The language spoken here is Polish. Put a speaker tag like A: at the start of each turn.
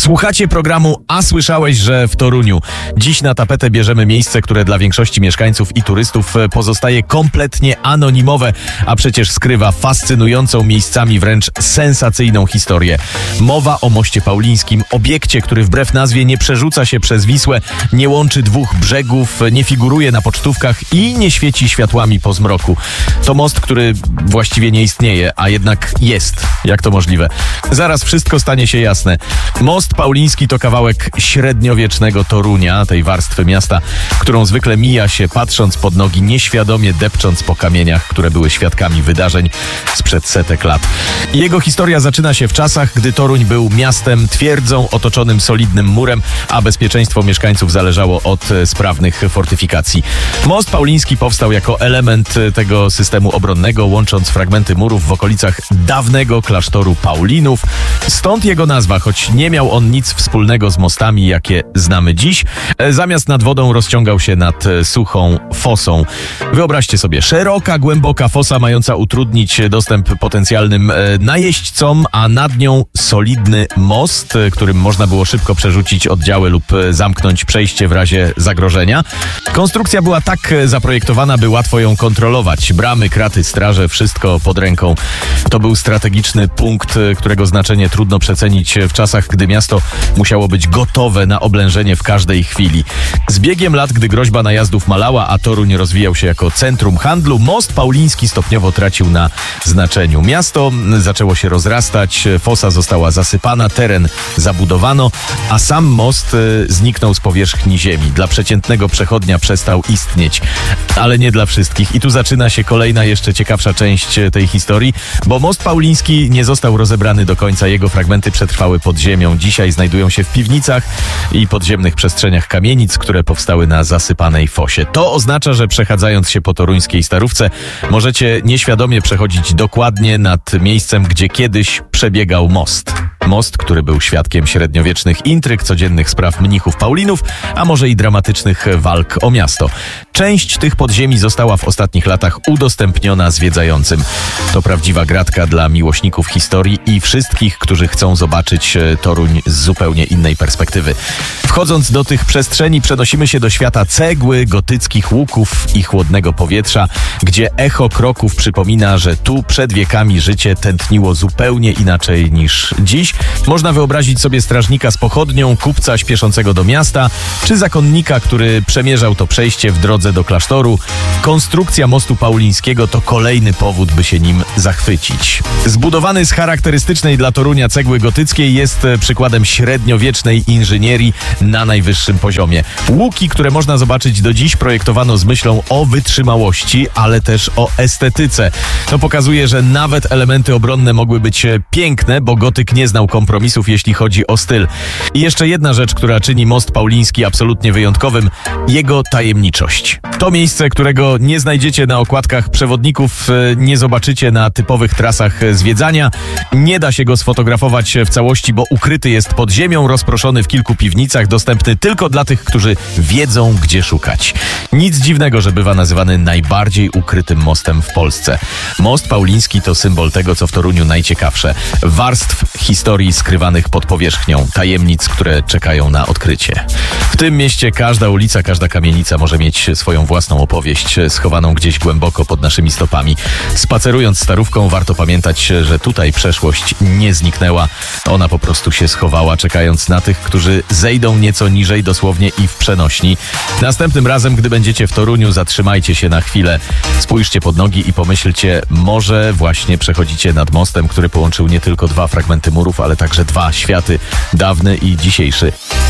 A: Słuchacie programu A słyszałeś, że w Toruniu? Dziś na tapetę bierzemy miejsce, które dla większości mieszkańców i turystów pozostaje kompletnie anonimowe, a przecież skrywa fascynującą, miejscami wręcz sensacyjną historię. Mowa o Moście Paulińskim, obiekcie, który wbrew nazwie nie przerzuca się przez Wisłę, nie łączy dwóch brzegów, nie figuruje na pocztówkach i nie świeci światłami po zmroku. To most, który właściwie nie istnieje, a jednak jest. Jak to możliwe? Zaraz wszystko stanie się jasne. Most Pauliński to kawałek średniowiecznego Torunia, tej warstwy miasta, którą zwykle mija się patrząc pod nogi, nieświadomie depcząc po kamieniach, które były świadkami wydarzeń sprzed setek lat. Jego historia zaczyna się w czasach, gdy Toruń był miastem twierdzą otoczonym solidnym murem, a bezpieczeństwo mieszkańców zależało od sprawnych fortyfikacji. Most Pauliński powstał jako element tego systemu obronnego, łącząc fragmenty murów w okolicach dawnego klasztoru Paulinów. Stąd jego nazwa, choć nie miał on nic wspólnego z mostami, jakie znamy dziś. Zamiast nad wodą rozciągał się nad suchą fosą. Wyobraźcie sobie, szeroka, głęboka fosa mająca utrudnić dostęp potencjalnym najeźdźcom, a nad nią solidny most, którym można było szybko przerzucić oddziały lub zamknąć przejście w razie zagrożenia. Konstrukcja była tak zaprojektowana, by łatwo ją kontrolować. Bramy, kraty, straże, wszystko pod ręką. To był strategiczny punkt, którego znaczenie trudno przecenić w czasach, gdy miasto musiało być gotowe na oblężenie w każdej chwili. Z biegiem lat, gdy groźba najazdów malała, a Toruń rozwijał się jako centrum handlu, most Pauliński stopniowo tracił na znaczeniu. Miasto zaczęło się rozrastać, fosa została zasypana, teren zabudowano, a sam most zniknął z powierzchni ziemi. Dla przeciętnego przechodnia przestał istnieć, ale nie dla wszystkich. I tu zaczyna się kolejna, jeszcze ciekawsza część tej historii, bo most Pauliński nie został rozebrany do końca. Jego fragmenty przetrwały pod ziemią. Dzisiaj znajdują się w piwnicach i podziemnych przestrzeniach kamienic, które powstały na zasypanej fosie. To oznacza, że przechadzając się po toruńskiej Starówce, możecie nieświadomie przechodzić dokładnie nad miejscem, gdzie kiedyś przebiegał most. Most, który był świadkiem średniowiecznych intryg, codziennych spraw mnichów Paulinów, a może i dramatycznych walk o miasto. Część tych podziemi została w ostatnich latach udostępniona zwiedzającym. To prawdziwa gratka dla miłośników historii i wszystkich, którzy chcą zobaczyć Toruń z zupełnie innej perspektywy. Wchodząc do tych przestrzeni, przenosimy się do świata cegły, gotyckich łuków i chłodnego powietrza, gdzie echo kroków przypomina, że tu przed wiekami życie tętniło zupełnie inaczej niż dziś. Można wyobrazić sobie strażnika z pochodnią, kupca śpieszącego do miasta, czy zakonnika, który przemierzał to przejście w drodze do klasztoru. Konstrukcja mostu Paulińskiego to kolejny powód, by się nim zachwycić. Zbudowany z charakterystycznej dla Torunia cegły gotyckiej, jest przykładem średniowiecznej inżynierii na najwyższym poziomie. Łuki, które można zobaczyć do dziś, projektowano z myślą o wytrzymałości, ale też o estetyce. To pokazuje, że nawet elementy obronne mogły być piękne, bo gotyk nie znał kompromisów, jeśli chodzi o styl. I jeszcze jedna rzecz, która czyni most Pauliński absolutnie wyjątkowym: jego tajemniczość. To miejsce, którego nie znajdziecie na okładkach przewodników, nie zobaczycie na typowych trasach zwiedzania. Nie da się go sfotografować w całości, bo ukryty jest pod ziemią, rozproszony w kilku piwnicach, dostępny tylko dla tych, którzy wiedzą, gdzie szukać. Nic dziwnego, że bywa nazywany najbardziej ukrytym mostem w Polsce. Most Pauliński to symbol tego, co w Toruniu najciekawsze. Warstw historii skrywanych pod powierzchnią, tajemnic, które czekają na odkrycie. W tym mieście każda ulica, każda kamienica może mieć swoją własną opowieść, schowaną gdzieś głęboko pod naszymi stopami. Spacerując Starówką, warto pamiętać, że tutaj przeszłość nie zniknęła. Ona po prostu się schowała, czekając na tych, którzy zejdą nieco niżej, dosłownie i w przenośni. Następnym razem, gdy będziecie w Toruniu, zatrzymajcie się na chwilę, spójrzcie pod nogi i pomyślcie, może właśnie przechodzicie nad mostem, który połączył nie tylko dwa fragmenty murów, ale także dwa światy, dawny i dzisiejszy.